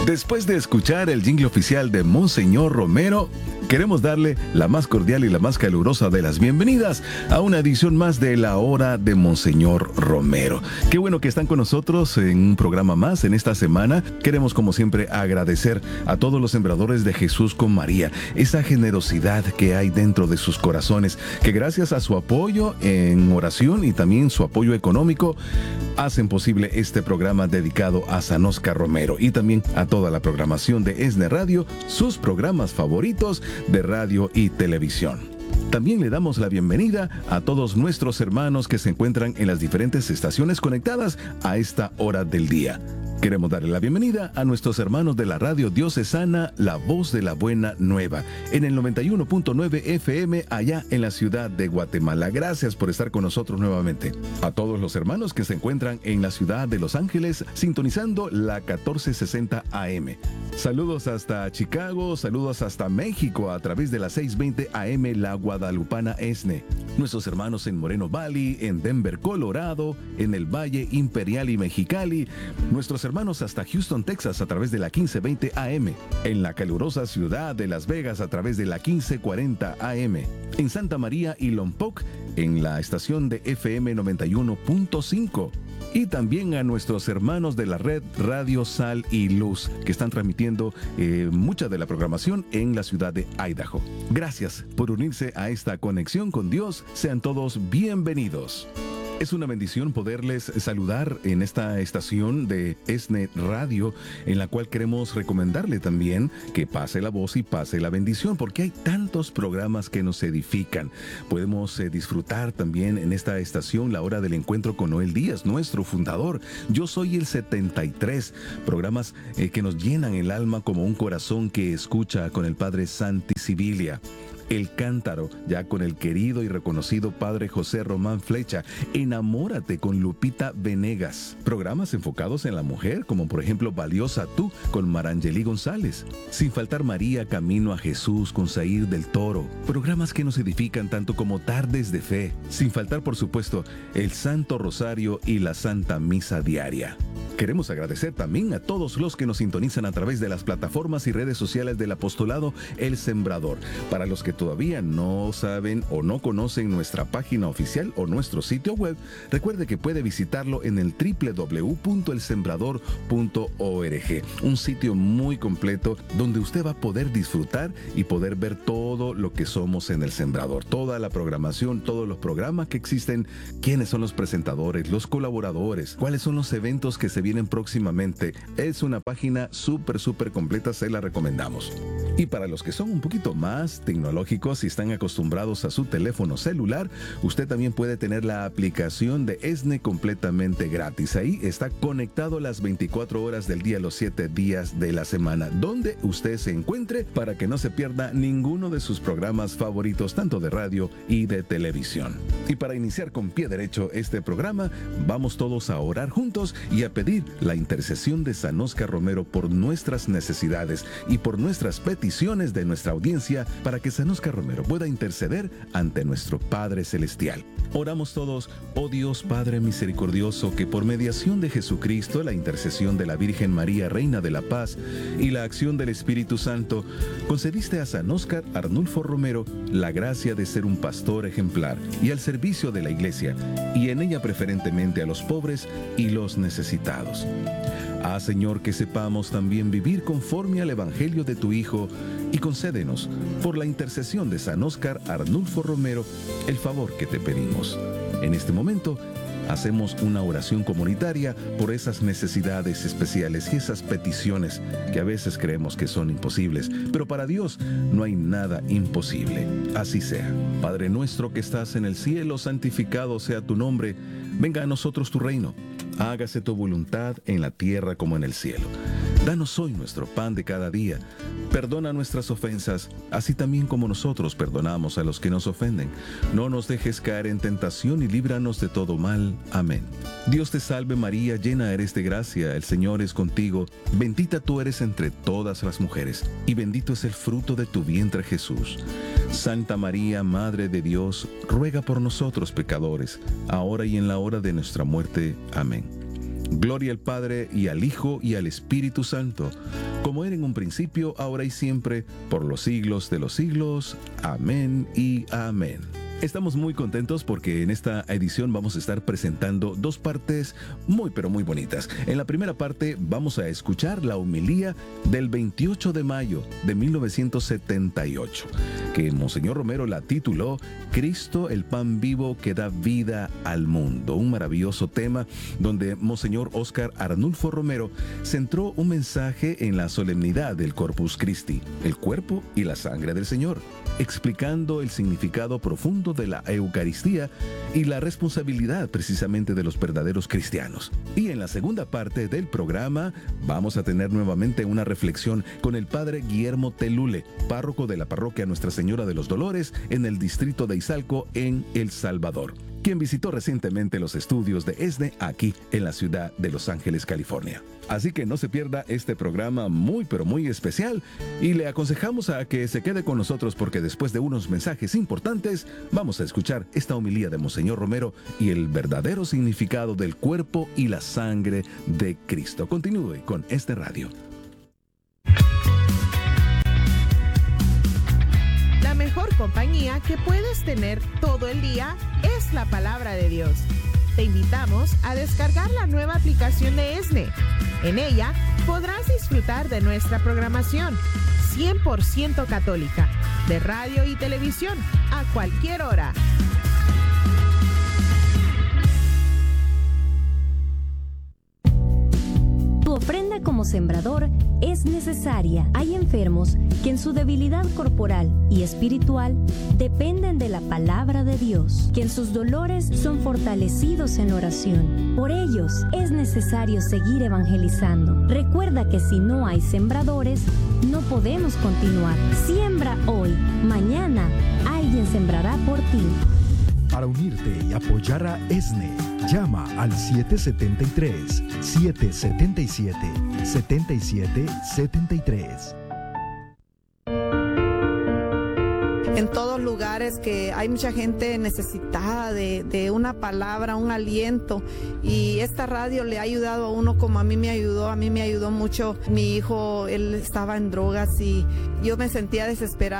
Después de escuchar el jingle oficial de Monseñor Romero, queremos darle la más cordial y la más calurosa de las bienvenidas a una edición más de La Hora de Monseñor Romero. Qué bueno que están con nosotros en un programa más en esta semana. Queremos, como siempre, agradecer a todos los sembradores de Jesús con María, esa generosidad que hay dentro de sus corazones, que gracias a su apoyo en oración y también su apoyo económico, hacen posible este programa dedicado a San Óscar Romero y también a toda la programación de ESNE Radio, sus programas favoritos de radio y televisión. También le damos la bienvenida a todos nuestros hermanos que se encuentran en las diferentes estaciones conectadas a esta hora del día. Queremos darle la bienvenida a nuestros hermanos de la radio diocesana La Voz de la Buena Nueva, en el 91.9 FM allá en la ciudad de Guatemala. Gracias por estar con nosotros nuevamente. A todos los hermanos que se encuentran en la ciudad de Los Ángeles, sintonizando la 1460 AM. Saludos hasta Chicago, saludos hasta México a través de la 620 AM La Guadalupana ESNE. Nuestros hermanos en Moreno Valley, en Denver, Colorado, en el Valle Imperial y Mexicali. Nuestros hermanos hasta Houston, Texas, a través de la 1520 AM. En la calurosa ciudad de Las Vegas, a través de la 1540 AM. En Santa María y Lompoc, en la estación de FM 91.5. Y también a nuestros hermanos de la red Radio Sal y Luz, que están transmitiendo mucha de la programación en la ciudad de Idaho. Gracias por unirse a esta conexión con Dios. Sean todos bienvenidos. Es una bendición poderles saludar en esta estación de ESNE Radio, en la cual queremos recomendarle también que pase la voz y pase la bendición, porque hay tantos programas que nos edifican. Podemos disfrutar también en esta estación la hora del encuentro con Noel Díaz, nuestro fundador. Yo soy el 73, programas que nos llenan el alma como un corazón que escucha con el Padre Santi Sibilia. El Cántaro, ya con el querido y reconocido Padre José Román Flecha. Enamórate con Lupita Venegas. Programas enfocados en la mujer, como por ejemplo Valiosa Tú con Marangeli González. Sin faltar María Camino a Jesús con Zair del Toro. Programas que nos edifican tanto como Tardes de Fe. Sin faltar, por supuesto, el Santo Rosario y la Santa Misa Diaria. Queremos agradecer también a todos los que nos sintonizan a través de las plataformas y redes sociales del apostolado El Sembrador. Para los que todavía no saben o no conocen nuestra página oficial o nuestro sitio web, recuerde que puede visitarlo en el www.elsembrador.org, un sitio muy completo donde usted va a poder disfrutar y poder ver todo lo que somos en El Sembrador, toda la programación, todos los programas que existen, quiénes son los presentadores, los colaboradores, cuáles son los eventos que se vienen próximamente. Es una página súper completa, se la recomendamos. Y para los que son un poquito más tecnológicos y están acostumbrados a su teléfono celular, usted también puede tener la aplicación de ESNE completamente gratis. Ahí está conectado las 24 horas del día, los 7 días de la semana, donde usted se encuentre para que no se pierda ninguno de sus programas favoritos, tanto de radio y de televisión. Y para iniciar con pie derecho este programa, vamos todos a orar juntos y a pedir la intercesión de San Óscar Romero por nuestras necesidades y por nuestras peticiones de nuestra audiencia, para que San Óscar Romero pueda interceder ante nuestro Padre Celestial. Oramos todos. Oh Dios Padre misericordioso, que por mediación de Jesucristo, la intercesión de la Virgen María, Reina de la Paz, y la acción del Espíritu Santo, concediste a San Óscar Arnulfo Romero la gracia de ser un pastor ejemplar y al servicio de la Iglesia, y en ella preferentemente a los pobres y los necesitados. Ah, Señor, que sepamos también vivir conforme al Evangelio de tu Hijo, y concédenos, por la intercesión de San Óscar Arnulfo Romero, el favor que te pedimos. En este momento, hacemos una oración comunitaria por esas necesidades especiales y esas peticiones que a veces creemos que son imposibles, pero para Dios no hay nada imposible. Así sea. Padre nuestro que estás en el cielo, santificado sea tu nombre. Venga a nosotros tu reino. Hágase tu voluntad en la tierra como en el cielo. Danos hoy nuestro pan de cada día. Perdona nuestras ofensas, así también como nosotros perdonamos a los que nos ofenden. No nos dejes caer en tentación y líbranos de todo mal. Amén. Dios te salve María, llena eres de gracia, el Señor es contigo. Bendita tú eres entre todas las mujeres, y bendito es el fruto de tu vientre Jesús. Santa María, Madre de Dios, ruega por nosotros pecadores, ahora y en la hora de nuestra muerte. Amén. Gloria al Padre, y al Hijo, y al Espíritu Santo, como era en un principio, ahora y siempre, por los siglos de los siglos. Amén y amén. Estamos muy contentos porque en esta edición vamos a estar presentando dos partes muy pero muy bonitas. En la primera parte vamos a escuchar la homilía del 28 de mayo de 1978, que Monseñor Romero la tituló Cristo, el pan vivo que da vida al mundo. Un maravilloso tema donde Monseñor Óscar Arnulfo Romero centró un mensaje en la solemnidad del Corpus Christi, el cuerpo y la sangre del Señor, explicando el significado profundo de la Eucaristía y la responsabilidad precisamente de los verdaderos cristianos. Y en la segunda parte del programa vamos a tener nuevamente una reflexión con el padre Guillermo Telule, párroco de la parroquia Nuestra Señora de los Dolores en el distrito de Izalco, en El Salvador, quien visitó recientemente los estudios de ESNE aquí en la ciudad de Los Ángeles, California. Así que no se pierda este programa muy pero muy especial y le aconsejamos a que se quede con nosotros porque después de unos mensajes importantes vamos a escuchar esta homilía de Monseñor Romero y el verdadero significado del cuerpo y la sangre de Cristo. Continúe con este radio. La mejor compañía que puedes tener todo el día es la palabra de Dios. Te invitamos a descargar la nueva aplicación de ESNE. En ella podrás disfrutar de nuestra programación 100% católica, de radio y televisión, a cualquier hora. Tu ofrenda como sembrador es necesaria. Hay enfermos que en su debilidad corporal y espiritual dependen de la palabra de Dios, que en sus dolores son fortalecidos en oración. Por ellos es necesario seguir evangelizando. Recuerda que si no hay sembradores, no podemos continuar. Siembra hoy, mañana alguien sembrará por ti. Para unirte y apoyar a ESNE, llama al 777-777-7773. En todos lugares que hay mucha gente necesitada de una palabra, un aliento, y esta radio le ha ayudado a uno como a mí me ayudó mucho. Mi hijo, él estaba en drogas y yo me sentía desesperada.